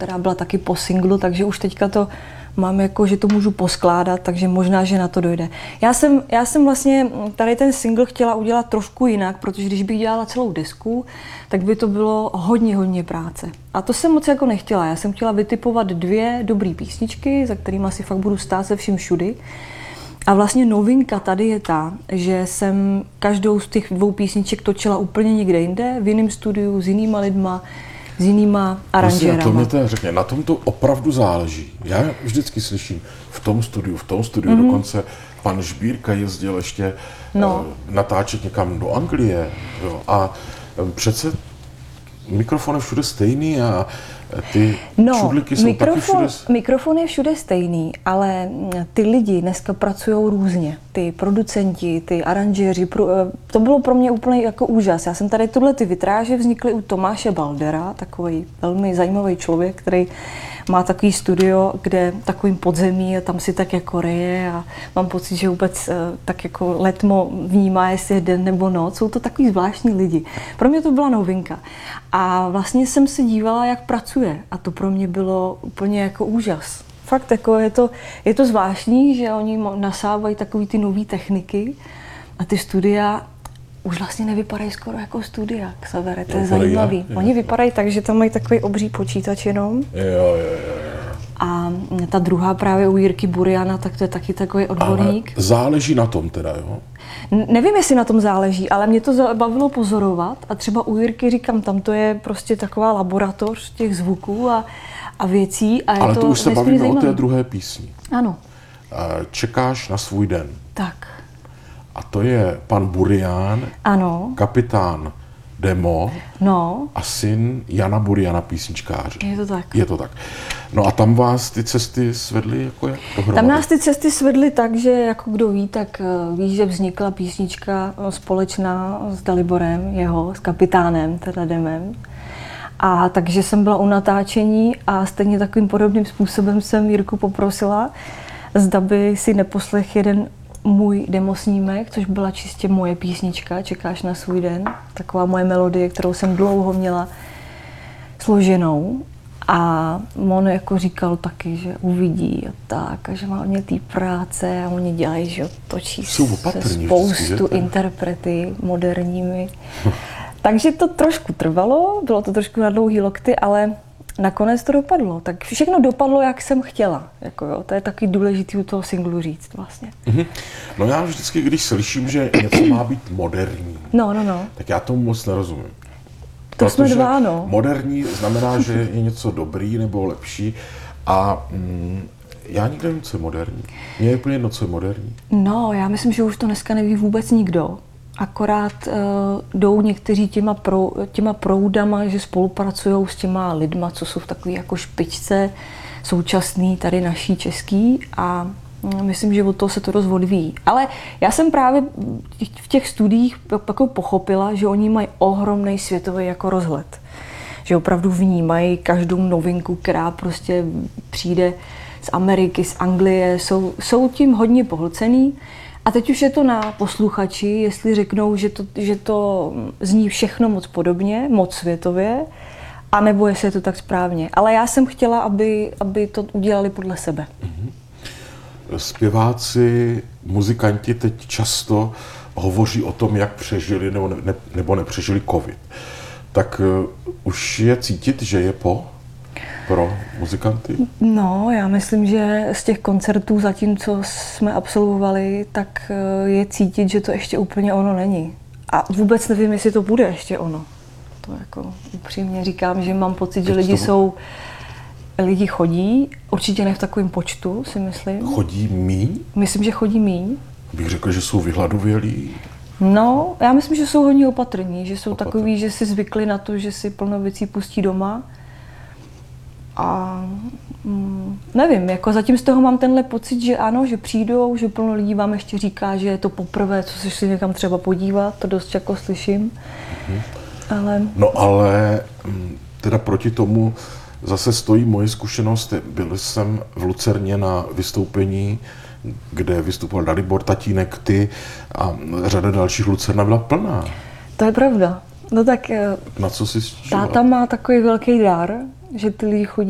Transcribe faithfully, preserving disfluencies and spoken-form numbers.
která byla taky po singlu, takže už teďka to mám jako, že to můžu poskládat, takže možná, že na to dojde. Já jsem, já jsem vlastně tady ten single chtěla udělat trošku jinak, protože když bych dělala celou desku, tak by to bylo hodně, hodně práce. A to jsem moc jako nechtěla. Já jsem chtěla vytipovat dvě dobré písničky, za kterými si fakt budu stát se vším všudy. A vlastně novinka tady je ta, že jsem každou z těch dvou písniček točila úplně někde jinde, v jiném studiu, s jinýma lidma, s jinýma aranžérama. To mě teda řekne, na tom to opravdu záleží. Já vždycky slyším v tom studiu, v tom studiu, mm-hmm. dokonce pan Žbírka jezdil ještě no. natáčet někam do Anglie. Jo. A přece mikrofon je všude stejný a ty no, čudliky jsou mikrofon, taky všude... Mikrofon je všude stejný, ale ty lidi dneska pracují různě. Ty producenti, ty aranžéři, to bylo pro mě úplně jako úžas. Já jsem tady tuhle ty vitráže vznikly u Tomáše Baldera, takový velmi zajímavý člověk, který má takový studio, kde takovým podzemí a tam si tak jako reje a mám pocit, že vůbec tak jako letmo vnímá, jestli je den nebo noc. Jsou to takový zvláštní lidi. Pro mě to byla novinka. A vlastně jsem se dívala, jak pracuje a to pro mě bylo úplně jako úžas. Fakt jako je to, je to zvláštní, že oni nasávají takový ty nové techniky a ty studia už vlastně nevypadají skoro jako studia, Xavere, to je zajímavý. Je, Oni vypadají tak, že tam mají takový obří počítač jenom. Jo, jo, jo. A ta druhá právě u Jirky Buriana, tak to je taky takový odborník. Ale záleží na tom teda, jo? Nevím, jestli na tom záleží, ale mě to bavilo pozorovat a třeba u Jirky říkám, tam to je prostě taková laboratoř těch zvuků a, a věcí. A je ale to, to už se bavíme zajímavý. O té druhé písni. Ano. Čekáš na svůj den. Tak. A to je pan Burian, ano. kapitán Demo no. a syn Jana Buriana, písničkáře. Je to tak. Je to tak. No a tam vás ty cesty svedly jako jak dohromady? Tam nás ty cesty svedly tak, že jako kdo ví, tak ví, že vznikla písnička společná s Daliborem, jeho, s kapitánem, teda Demem. A takže jsem byla u natáčení a stejně takovým podobným způsobem jsem Jirku poprosila, zda by si neposlech jeden můj demosnímek, což byla čistě moje písnička, Čekáš na svůj den, taková moje melodie, kterou jsem dlouho měla složenou. A on jako říkal taky, že uvidí a tak, a že má hodně té práce a oni dělají, že točí se spoustu interprety moderními. Takže to trošku trvalo, bylo to trošku na dlouhý lokty, ale nakonec to dopadlo. Tak všechno dopadlo, jak jsem chtěla. Jako jo, to je taky důležitý u toho singlu říct vlastně. Mm-hmm. No já vždycky, když slyším, že něco má být moderní, no, no, no. tak já tomu moc nerozumím. To jsme dva, no. Moderní znamená, že je něco dobrý nebo lepší a mm, já nikdy nevím, co je moderní. Mně je úplně jedno, co je moderní. No, já myslím, že už to dneska neví vůbec nikdo. Akorát uh, jdou někteří těma, pro, těma proudama, že spolupracují s těma lidma, co jsou v takové jako špičce současný tady naší český a myslím, že od toho se to dost odvíjí. Ale já jsem právě v těch studiích jako pochopila, že oni mají ohromný světový jako rozhled. Že opravdu vnímají každou novinku, která prostě přijde z Ameriky, z Anglie, jsou, jsou tím hodně pohlcený. A teď už je to na posluchači, jestli řeknou, že to, že to zní všechno moc podobně, moc světově, anebo jestli je to tak správně. Ale já jsem chtěla, aby, aby to udělali podle sebe. Mm-hmm. Zpěváci, muzikanti teď často hovoří o tom, jak přežili nebo, ne, nebo nepřežili covid. Tak uh, už je cítit, že je po pro muzikanty? No, já myslím, že z těch koncertů zatím, co jsme absolvovali, tak je cítit, že to ještě úplně ono není. A vůbec nevím, jestli to bude ještě ono. To jako upřímně říkám, že mám pocit, že lidi jsou, lidi chodí, určitě ne v takovém počtu, si myslím. Chodí míň? Myslím, že chodí míň. Bych řekl, že jsou vyhladovělí. No, já myslím, že jsou hodně opatrní, že jsou Opatrný. Takový, že si zvykli na to, že si plno věcí pustí doma. A mm, nevím, jako zatím z toho mám tenhle pocit, že ano, že přijdou, že plno lidí vám ještě říká, že je to poprvé, co se šli někam třeba podívat, to dost jako slyším. Mhm. Ale... No ale teda proti tomu zase stojí moje zkušenost. Byl jsem v Lucerně na vystoupení, kde vystupoval Dalibor, tatínek, ty a řada dalších. Lucerna byla plná. To je pravda. No tak na co si stěžovala? Táta má takový velký dar, že ty lidi chodí